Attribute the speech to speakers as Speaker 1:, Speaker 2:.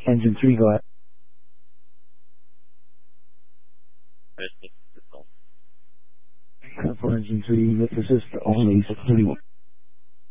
Speaker 1: Engine 3, go ahead. For engine 3, this is only 631.